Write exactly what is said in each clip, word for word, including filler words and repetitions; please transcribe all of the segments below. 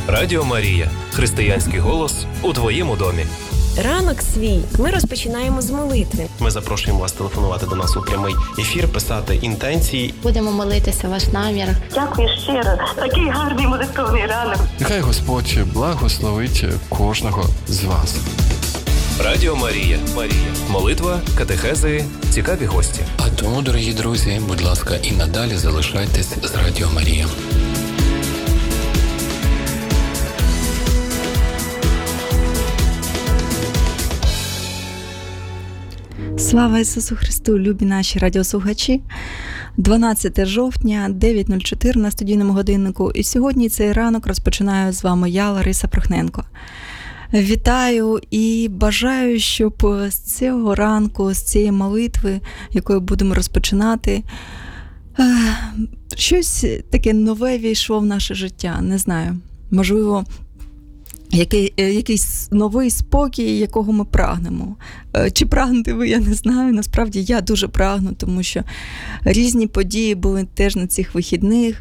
Радіо Марія. Християнський голос у твоєму домі. Ранок свій ми розпочинаємо з молитви. Ми запрошуємо вас телефонувати до нас у прямий ефір, писати інтенції. Будемо молитися ваш намір. Дякую щиро. Такий гарний молитовний ранок. Нехай Господь благословить кожного з вас. Радіо Марія. Марія. Молитва, катехези, цікаві гості. А тому, дорогі друзі, будь ласка, і надалі залишайтесь з Радіо Марія. Слава Ісусу Христу, любі наші радіослухачі! дванадцяте жовтня, дев'ять нуль чотири на студійному годиннику. І сьогодні цей ранок розпочинаю з вами я, Лариса Прохненко. Вітаю і бажаю, щоб з цього ранку, з цієї молитви, якою будемо розпочинати, щось таке нове війшло в наше життя. Не знаю, можливо, Який, якийсь новий спокій, якого ми прагнемо. Чи прагнете ви, я не знаю. Насправді я дуже прагну, тому що різні події були теж на цих вихідних,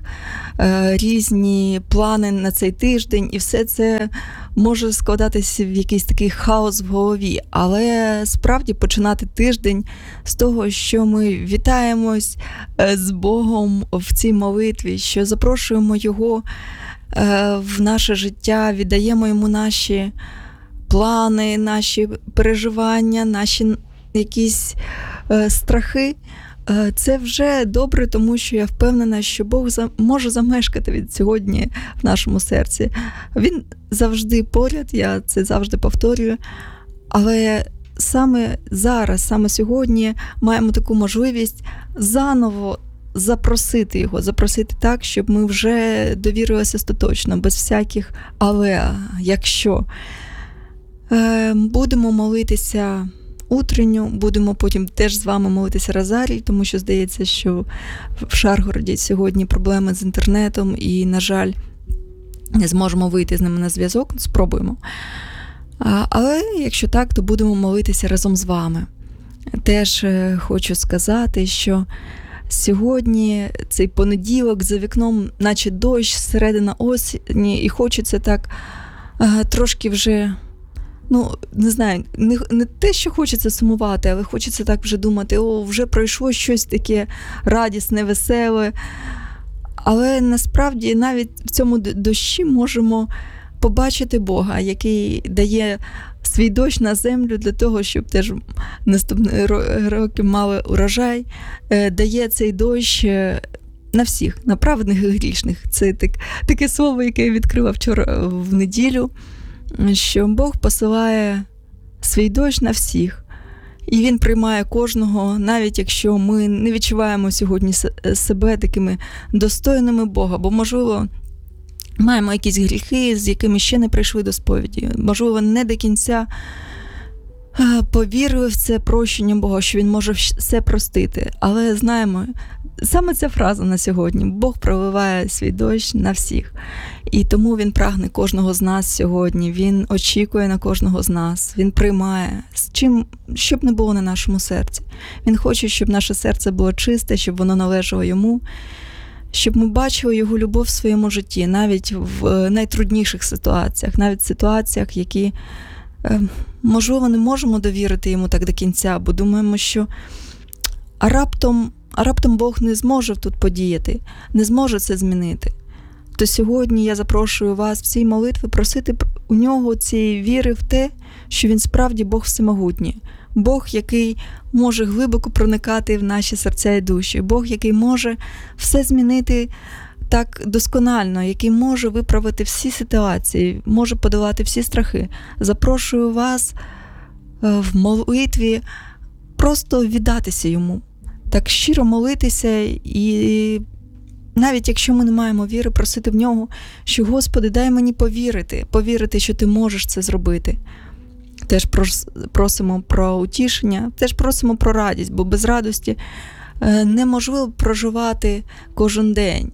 різні плани на цей тиждень, і все це може складатися в якийсь такий хаос в голові. Але справді починати тиждень з того, що ми вітаємось з Богом в цій молитві, що запрошуємо Його в наше життя, віддаємо йому наші плани, наші переживання, наші якісь е, страхи. Е, це вже добре, тому що я впевнена, що Бог за, може замешкати від сьогодні в нашому серці. Він завжди поряд, я це завжди повторюю, але саме зараз, саме сьогодні маємо таку можливість заново запросити його, запросити так, щоб ми вже довірилися остаточно, без всяких «але», «якщо». Е, будемо молитися утренню, будемо потім теж з вами молитися Розарій, тому що здається, що в Шаргороді сьогодні проблеми з інтернетом і, на жаль, не зможемо вийти з ними на зв'язок, спробуємо. А, але якщо так, то будемо молитися разом з вами. Теж е, хочу сказати, що сьогодні цей понеділок, за вікном наче дощ, середина осені, і хочеться так е, трошки вже, ну, не знаю, не, не те, що хочеться сумувати, але хочеться так вже думати, о, вже пройшло щось таке радісне, веселе. Але насправді навіть в цьому дощі можемо побачити Бога, який дає свій дощ на землю для того, щоб теж наступні роки мали урожай, дає цей дощ на всіх, на праведних і грішних. Це так, таке слово, яке я відкрила вчора в неділю, що Бог посилає свій дощ на всіх. І Він приймає кожного, навіть якщо ми не відчуваємо сьогодні себе такими достойними Бога, бо, можливо, маємо якісь гріхи, з якими ще не прийшли до сповіді. Можливо, не до кінця повірили в це прощення Бога, що Він може все простити. Але знаємо, саме ця фраза на сьогодні. Бог проливає свій дощ на всіх. І тому Він прагне кожного з нас сьогодні. Він очікує на кожного з нас. Він приймає, з чим, щоб не було на нашому серці. Він хоче, щоб наше серце було чисте, щоб воно належало Йому. Щоб ми бачили Його любов в своєму житті, навіть в найтрудніших ситуаціях, навіть в ситуаціях, які, можливо, не можемо довірити Йому так до кінця, бо думаємо, що а раптом, а раптом Бог не зможе тут подіяти, не зможе це змінити. То сьогодні я запрошую вас в цій молитві просити у Нього цієї віри в те, що Він справді Бог всемогутній. Бог, який може глибоко проникати в наші серця і душі. Бог, який може все змінити так досконально, який може виправити всі ситуації, може подолати всі страхи. Запрошую вас в молитві просто віддатися Йому. Так щиро молитися і навіть якщо ми не маємо віри, просити в Нього, що «Господи, дай мені повірити, повірити, що Ти можеш це зробити». Теж просимо про утішення, теж просимо про радість, бо без радості неможливо проживати кожен день.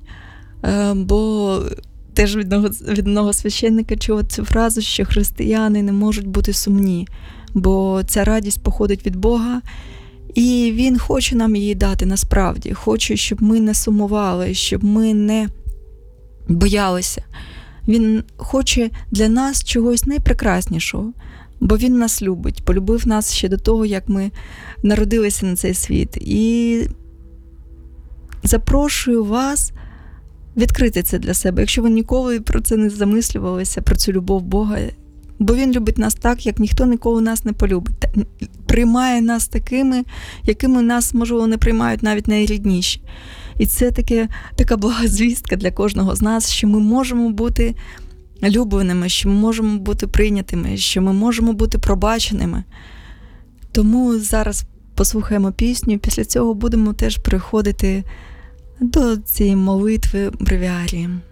Бо теж від одного, від одного священника чула цю фразу, що християни не можуть бути сумні, бо ця радість походить від Бога, і Він хоче нам її дати насправді. Хоче, щоб ми не сумували, щоб ми не боялися. Він хоче для нас чогось найпрекраснішого, бо Він нас любить, полюбив нас ще до того, як ми народилися на цей світ. І запрошую вас відкрити це для себе, якщо ви ніколи про це не замислювалися, про цю любов Бога. Бо Він любить нас так, як ніхто ніколи нас не полюбить. Приймає нас такими, якими нас, можливо, не приймають навіть найрідніші. І це таке, така блага звістка для кожного з нас, що ми можемо бути любленими, що ми можемо бути прийнятими, що ми можемо бути пробаченими. Тому зараз послухаємо пісню, після цього будемо теж переходити до цієї молитви бревіарії.